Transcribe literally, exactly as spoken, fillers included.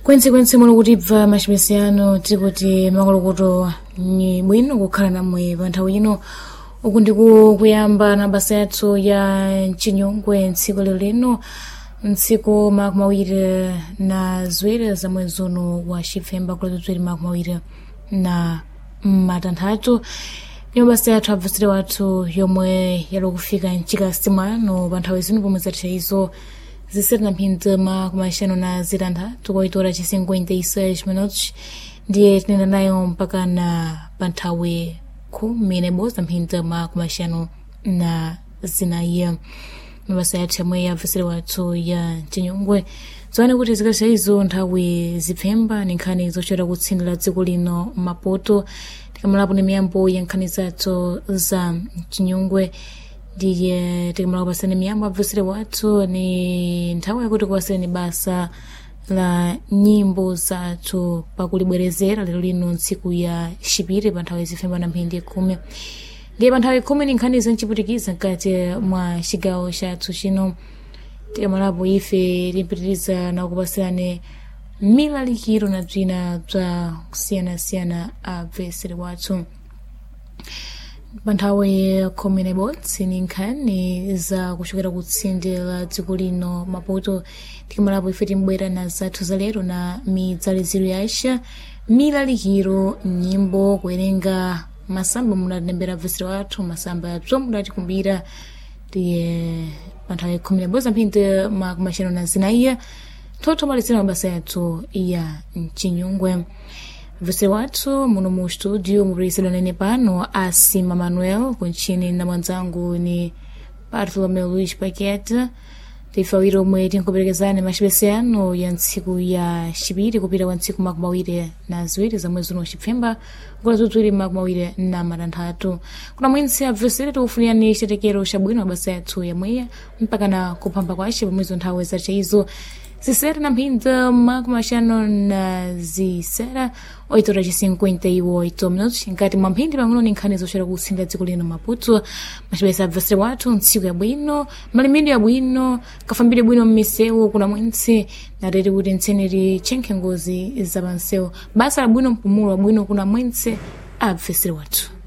Kwense kwense muno kutibva machipesiano tikuti makolokoto ni bwino kukhala namwe pa nthawi ino uku ndiku kuyamba na basa yathu ya Chinyungwe ntsiku lero lino ntsiku makumi awiri na ziwiri za mwezi uno wa Chifemba kulatutswiri makumi awiri na matanthatu niyo basa yathu abvusire wathu yomwe yalo kufika nchika simano pa nthawi zino pomwe zatha izo zisiri na mphindi makumi asanu na zitantatu kuitora ci cinquenta e seis minutos ndiye tinenda nayo mpaka na pa nthawi khumi na imodzi mphindi makumi asanu na zinayi mabasa yathu yomwe yabvusire wathu ya Chinyungwe zoona kuti zikatha izo nthawi zipfemba ni nkhani zochera kutsindira dziko lino Maputo tikamalapo ni miyambo ya nkhani zathu za Chinyungwe ndiye tikamala kupasani miyambo abvusire wathu ni nthawi yakuti kupasani basa la nyimbo zathu pakulibwerezera lero lino ntsiku ya Chipiri pa nthawi zifemba na mphindi khumi ndiye pa nthawi khumi ni nkhani zinchiputikiza mkati mwa chigawo chathu chino tikamalapo ife timpitiriza na kupasani milalikiro na bzina bza kusiyanasiyana abvesere wathu pa nthawi khumi na imodzi ni nkhani za kuchokera kutsinde la dziko lino Maputo tikamalapo ife timbwera na zathu za lero na midzaliziro yaxa milalikiro nyimbo kuwerenga masamba munatilembera abvesere wathu masamba abzo munatikumbira tiye pa nthawi khumi na imodzi mphindi makumi asanu na zinayi thothomalizira mabasa yathu ya Chinyungwe abvesere wathu muno mu studio mupirikisidwa nene pano Asima Manuel kunchini na mwanzangu ni Bartolomeu Luis Paquete tifawiro omwe tinkuperekezani machipesiano ya ntsiku ya Chipiri kupita kwa ntsiku makumi awiri na ziwiri za mwezi uno wa Chifemba kulatutswiri makumi awiri na matanthatu kuna mwinsi abvesere tikufunirani chitekero chabwino mabasa yathu yamweya mpaka na kuphamba kwace pamwezo nthawi zacha izo zisere na mphindi makumi asanu na zisere oitora ci cinquenta e oito minutos nkati mwa mphindi pang'ono ni nkhani zochera kutsindira dziko lino Maputo machipesa abvesere wathu ntsiku yabwino malimidwe yabwino kafambire bwino mmisewu kuna mwinsi natete kuti ntseneri chenkhe ngozi za pansewu basa la bwino mpumulo wabwino kuna mwinsi abvesere wathu